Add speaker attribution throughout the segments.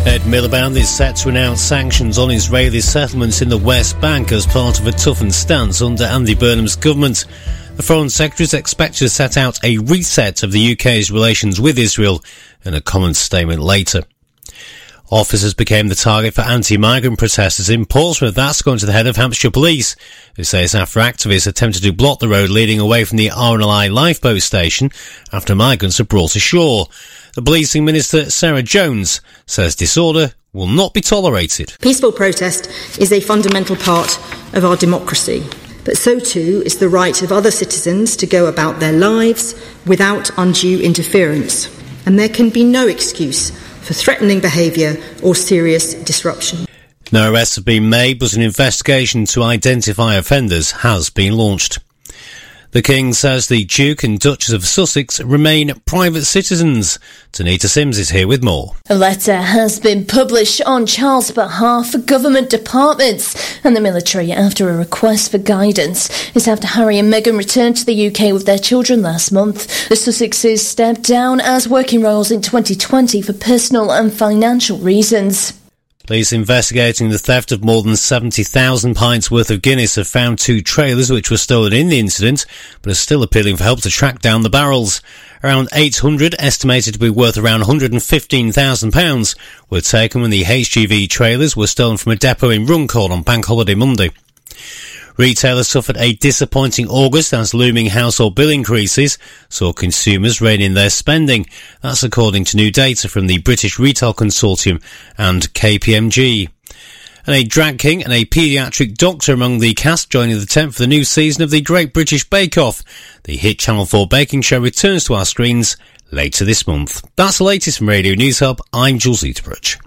Speaker 1: Ed Miliband is set to announce sanctions on Israeli settlements in the West Bank as part of a toughened stance under Andy Burnham's government. The Foreign Secretary is expected to set out a reset of the UK's relations with Israel in a common statement later. Officers became the target for anti-migrant protesters in Portsmouth. That's going to the head of Hampshire Police, who says after activists attempted to block the road leading away from the RNLI lifeboat station after migrants are brought ashore. The policing minister, Sarah Jones, says disorder will not be tolerated.
Speaker 2: Peaceful protest is a fundamental part of our democracy, but so too is the right of other citizens to go about their lives without undue interference. And there can be no excuse for threatening behaviour or serious disruption.
Speaker 1: No arrests have been made, but an investigation to identify offenders has been launched. The King says the Duke and Duchess of Sussex remain private citizens. Tanita Sims is here with more.
Speaker 3: A letter has been published on Charles' behalf for government departments and the military after a request for guidance. It's after Harry and Meghan returned to the UK with their children last month. The Sussexes stepped down as working roles in 2020 for personal and financial reasons.
Speaker 1: Police investigating the theft of more than 70,000 pints worth of Guinness have found 2 trailers which were stolen in the incident, but are still appealing for help to track down the barrels. Around 800, estimated to be worth around £115,000, were taken when the HGV trailers were stolen from a depot in Runcorn on Bank Holiday Monday. Retailers suffered a disappointing August as looming household bill increases saw consumers rein in their spending. That's according to new data from the British Retail Consortium and KPMG. And a drag king and a paediatric doctor among the cast joining the tent for the new season of the Great British Bake Off. The hit Channel 4 baking show returns to our screens later this month. That's the latest from Radio News Hub. I'm Jules Eaterbridge.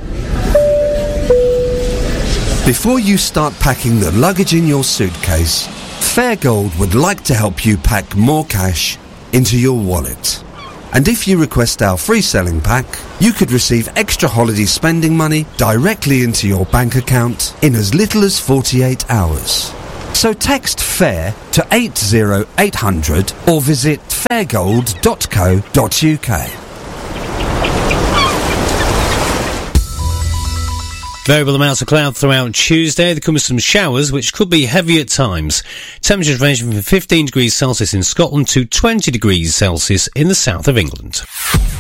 Speaker 4: Before you start packing the luggage in your suitcase, Fairgold would like to help you pack more cash into your wallet. And if you request our free selling pack, you could receive extra holiday spending money directly into your bank account in as little as 48 hours. So text FAIR to 80800 or visit fairgold.co.uk.
Speaker 1: Variable amounts of cloud throughout Tuesday. There comes some showers, which could be heavy at times. Temperatures ranging from 15 degrees Celsius in Scotland to 20 degrees Celsius in the south of England.